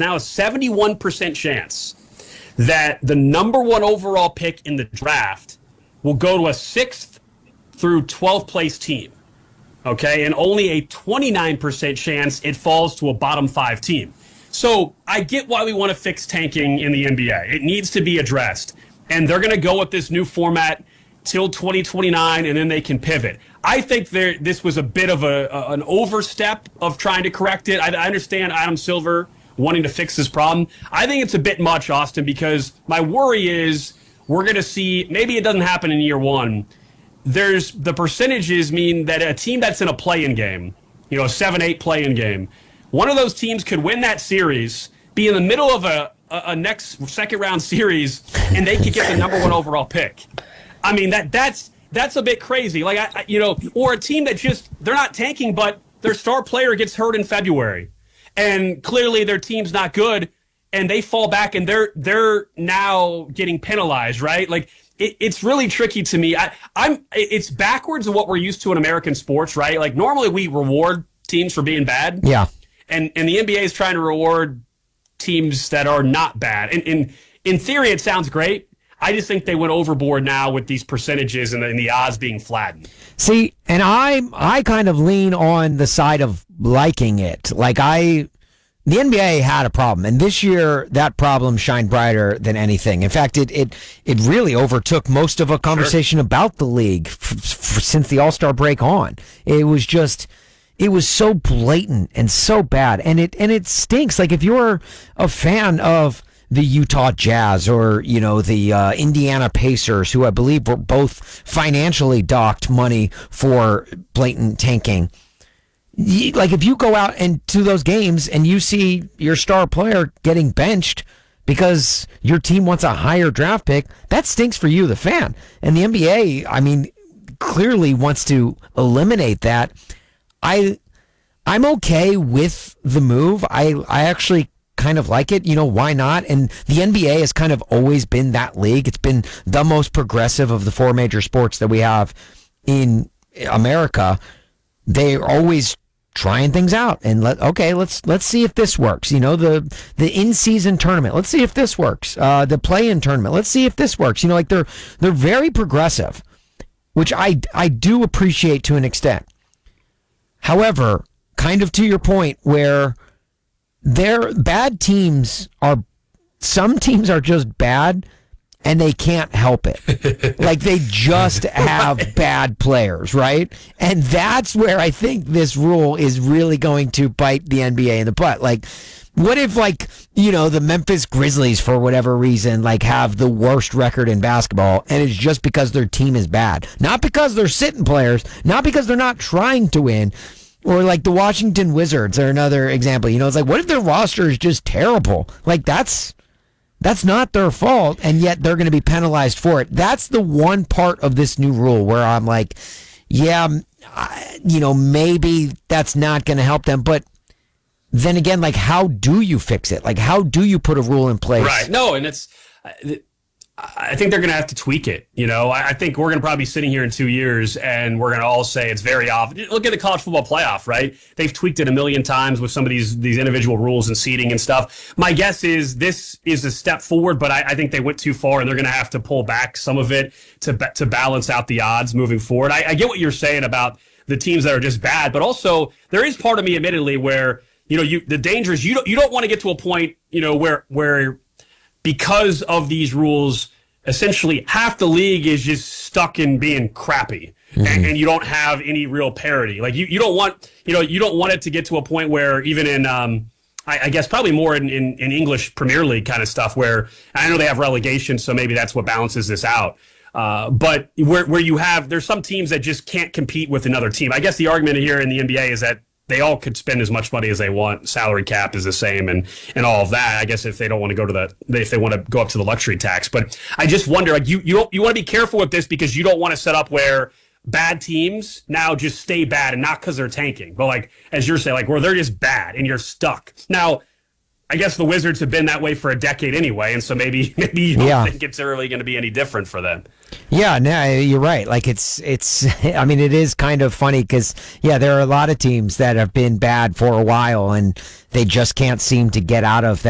now a 71% chance that the number one overall pick in the draft will go to a 6th through 12th place team. Okay, and only a 29% chance it falls to a bottom 5 team. So I get why we want to fix tanking in the NBA. It needs to be addressed. And they're going to go with this new format till 2029, and then they can pivot. I think this was a bit of an overstep of trying to correct it. I understand Adam Silver wanting to fix this problem. I think it's a bit much, Austin, because my worry is we're going to see, maybe it doesn't happen in year one, the percentages mean that a team that's in a play-in game, a 7-8 play-in game, one of those teams could win that series, be in the middle of a next second-round series, and they could get the number one overall pick. I mean, that's a bit crazy. Like, or a team that they're not tanking, but their star player gets hurt in February, and clearly their team's not good, and they fall back, and they're now getting penalized, right? Like, it's really tricky to me. It's backwards of what we're used to in American sports, right? Like, normally we reward teams for being bad. Yeah. And the NBA is trying to reward teams that are not bad. And in theory, it sounds great. I just think they went overboard now with these percentages and the odds being flattened. See, and I kind of lean on the side of liking it. Like, the NBA had a problem, and this year that problem shined brighter than anything. In fact, it really overtook most of a conversation about the league since the All-Star break on. It was so blatant and so bad, and it stinks. Like, if you're a fan of the Utah Jazz or the Indiana Pacers, who I believe were both financially docked money for blatant tanking. Like, if you go out into those games and you see your star player getting benched because your team wants a higher draft pick, that stinks for you, the fan. And the NBA, I mean, clearly wants to eliminate that. I'm okay with the move. I actually kind of like it. Why not? And the NBA has kind of always been that league. It's been the most progressive of the 4 major sports that we have in America. They're always trying things out and let's see if this works. The in-season tournament, let's see if this works. The play-in tournament, let's see if this works. Like, they're very progressive, which I do appreciate to an extent. However, kind of to your point, where some teams are just bad and they can't help it. Like, they just have bad players, right? And that's where I think this rule is really going to bite the NBA in the butt. Like, what if, the Memphis Grizzlies, for whatever reason, have the worst record in basketball, and it's just because their team is bad? Not because they're sitting players, not because they're not trying to win. Or the Washington Wizards are another example. It's like, what if their roster is just terrible? Like, that's not their fault, and yet they're going to be penalized for it. That's the one part of this new rule where I'm like, yeah, maybe that's not going to help them. But then again, how do you fix it? How do you put a rule in place? Right. No, and I think they're going to have to tweak it. I think we're going to probably be sitting here in 2 years and we're going to all say it's very obvious. Look at the college football playoff, right? They've tweaked it a million times with some of these individual rules and seeding and stuff. My guess is this is a step forward, but I think they went too far and they're going to have to pull back some of it to balance out the odds moving forward. I get what you're saying about the teams that are just bad, but also there is part of me, admittedly, where the danger is you don't want to get to a point where because of these rules, essentially half the league is just stuck in being crappy, and you don't have any real parity. Like, you don't want it to get to a point where even in I guess probably more in English Premier League kind of stuff, where I know they have relegation, so maybe that's what balances this out. But where there's some teams that just can't compete with another team. I guess the argument here in the NBA is that they all could spend as much money as they want. Salary cap is the same and all of that. I guess if they don't want to go to if they want to go up to the luxury tax. But I just wonder, you want to be careful with this because you don't want to set up where bad teams now just stay bad, and not because they're tanking, but as you're saying, where they're just bad and you're stuck. Now, I guess the Wizards have been that way for a decade anyway, and so maybe you don't think it's really going to be any different for them. Yeah, no, you're right. It's I mean, it is kind of funny because, there are a lot of teams that have been bad for a while, and they just can't seem to get out of that.